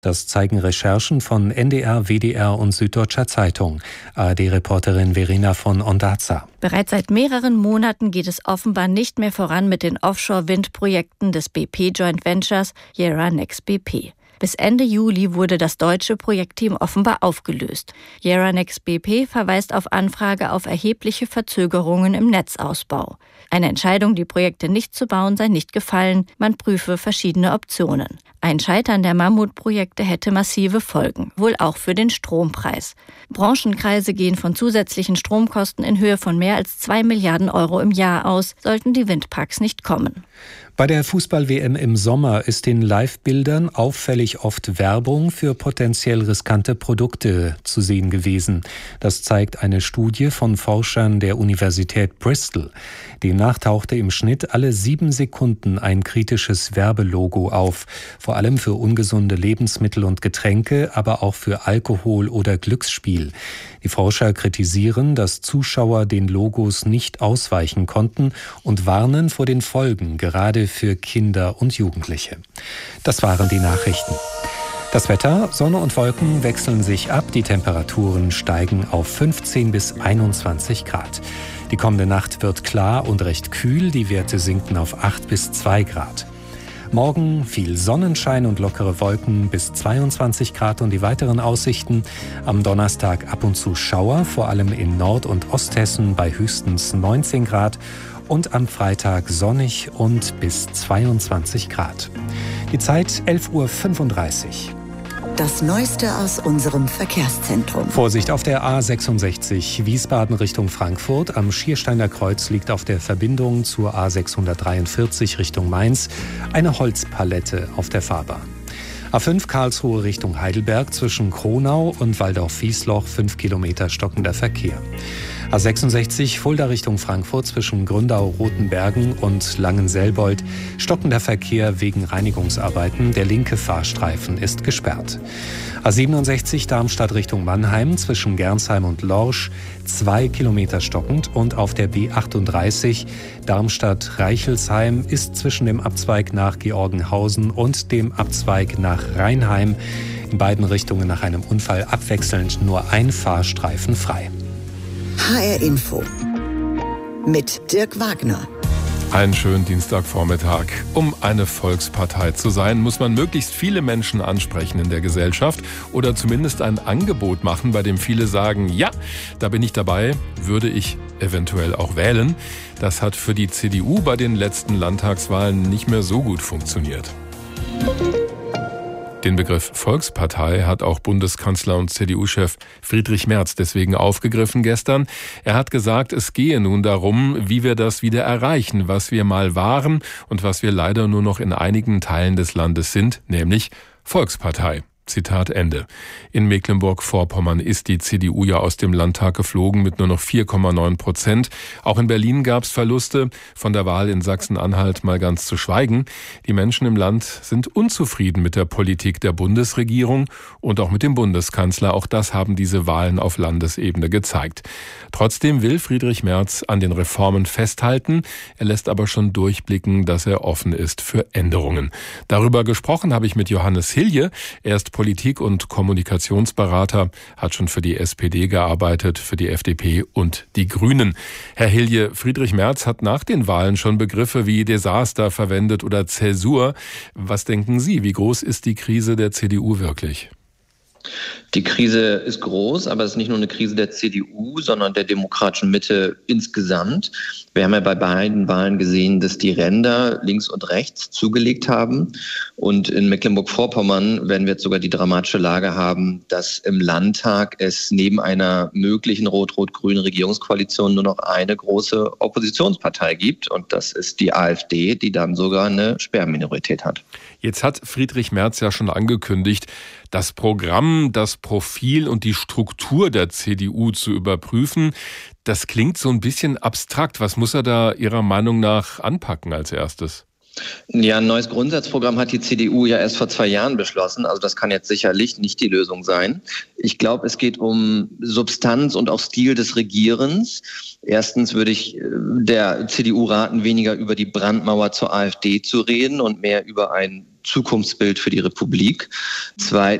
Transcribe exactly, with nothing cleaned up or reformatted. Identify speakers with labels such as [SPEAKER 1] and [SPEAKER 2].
[SPEAKER 1] Das zeigen Recherchen von N D R, W D R und Süddeutscher Zeitung. A R D-Reporterin Verena von Ondarza.
[SPEAKER 2] Bereits seit mehreren Monaten geht es offenbar nicht mehr voran mit den Offshore-Windprojekten des B P Joint Ventures Yarra Next B P. Bis Ende Juli wurde das deutsche Projektteam offenbar aufgelöst. Yarra Next B P verweist auf Anfrage auf erhebliche Verzögerungen im Netzausbau. Eine Entscheidung, die Projekte nicht zu bauen, sei nicht gefallen. Man prüfe verschiedene Optionen. Ein Scheitern der Mammutprojekte hätte massive Folgen, wohl auch für den Strompreis. Branchenkreise gehen von zusätzlichen Stromkosten in Höhe von mehr als zwei Milliarden Euro im Jahr aus, sollten die Windparks nicht kommen.
[SPEAKER 1] Bei der Fußball-W M im Sommer ist in Live-Bildern auffällig oft Werbung für potenziell riskante Produkte zu sehen gewesen. Das zeigt eine Studie von Forschern der Universität Bristol. Demnach tauchte im Schnitt alle sieben Sekunden ein kritisches Werbelogo auf, vor allem für ungesunde Lebensmittel und Getränke, aber auch für Alkohol oder Glücksspiel. Die Forscher kritisieren, dass Zuschauer den Logos nicht ausweichen konnten und warnen vor den Folgen, gerade für Kinder und Jugendliche. Das waren die Nachrichten. Das Wetter, Sonne und Wolken wechseln sich ab. Die Temperaturen steigen auf fünfzehn bis einundzwanzig Grad. Die kommende Nacht wird klar und recht kühl. Die Werte sinken auf acht bis zwei Grad. Morgen viel Sonnenschein und lockere Wolken bis zweiundzwanzig Grad und die weiteren Aussichten. Am Donnerstag ab und zu Schauer, vor allem in Nord- und Osthessen bei höchstens neunzehn Grad. Und am Freitag sonnig und bis zweiundzwanzig Grad. Die Zeit elf Uhr fünfunddreißig.
[SPEAKER 3] Das Neueste aus unserem Verkehrszentrum.
[SPEAKER 1] Vorsicht auf der A sechsundsechzig Wiesbaden Richtung Frankfurt. Am Schiersteiner Kreuz liegt auf der Verbindung zur A sechshundertdreiundvierzig Richtung Mainz eine Holzpalette auf der Fahrbahn. A fünf Karlsruhe Richtung Heidelberg zwischen Kronau und Waldorf-Wiesloch fünf Kilometer stockender Verkehr. A sechsundsechzig Fulda Richtung Frankfurt zwischen Gründau-Rotenbergen und Langenselbold stockender Verkehr wegen Reinigungsarbeiten. Der linke Fahrstreifen ist gesperrt. A siebenundsechzig Darmstadt Richtung Mannheim zwischen Gernsheim und Lorsch zwei Kilometer stockend und auf der B achtunddreißig Darmstadt-Reichelsheim ist zwischen dem Abzweig nach Georgenhausen und dem Abzweig nach Rheinheim in beiden Richtungen nach einem Unfall abwechselnd nur ein Fahrstreifen frei.
[SPEAKER 3] H R Info mit Dirk Wagner.
[SPEAKER 4] Einen schönen Dienstagvormittag. Um eine Volkspartei zu sein, muss man möglichst viele Menschen ansprechen in der Gesellschaft oder zumindest ein Angebot machen, bei dem viele sagen, ja, da bin ich dabei, würde ich eventuell auch wählen. Das hat für die C D U bei den letzten Landtagswahlen nicht mehr so gut funktioniert. Den Begriff Volkspartei hat auch Bundeskanzler und C D U-Chef Friedrich Merz deswegen aufgegriffen gestern. Er hat gesagt, es gehe nun darum, wie wir das wieder erreichen, was wir mal waren und was wir leider nur noch in einigen Teilen des Landes sind, nämlich Volkspartei. Zitat Ende. In Mecklenburg-Vorpommern ist die C D U ja aus dem Landtag geflogen mit nur noch vier Komma neun Prozent. Auch in Berlin gab es Verluste, von der Wahl in Sachsen-Anhalt mal ganz zu schweigen. Die Menschen im Land sind unzufrieden mit der Politik der Bundesregierung und auch mit dem Bundeskanzler. Auch das haben diese Wahlen auf Landesebene gezeigt. Trotzdem will Friedrich Merz an den Reformen festhalten. Er lässt aber schon durchblicken, dass er offen ist für Änderungen. Darüber gesprochen habe ich mit Johannes Hilje. Er ist Politik- und Kommunikationsberater, hat schon für die S P D gearbeitet, für die F D P und die Grünen. Herr Hilje, Friedrich Merz hat nach den Wahlen schon Begriffe wie Desaster verwendet oder Zäsur. Was denken Sie, wie groß ist die Krise der C D U wirklich?
[SPEAKER 5] Die Krise ist groß, aber es ist nicht nur eine Krise der C D U, sondern der demokratischen Mitte insgesamt. Wir haben ja bei beiden Wahlen gesehen, dass die Ränder links und rechts zugelegt haben. Und in Mecklenburg-Vorpommern werden wir jetzt sogar die dramatische Lage haben, dass im Landtag es neben einer möglichen rot-rot-grünen Regierungskoalition nur noch eine große Oppositionspartei gibt. Und das ist die AfD, die dann sogar eine Sperrminorität hat.
[SPEAKER 4] Jetzt hat Friedrich Merz ja schon angekündigt, das Programm, das Profil und die Struktur der C D U zu überprüfen. Das klingt so ein bisschen abstrakt. Was muss er da Ihrer Meinung nach anpacken als erstes?
[SPEAKER 5] Ja, ein neues Grundsatzprogramm hat die C D U ja erst vor zwei Jahren beschlossen. Also das kann jetzt sicherlich nicht die Lösung sein. Ich glaube, es geht um Substanz und auch Stil des Regierens. Erstens würde ich der C D U raten, weniger über die Brandmauer zur AfD zu reden und mehr über ein Zukunftsbild für die Republik. Zweitens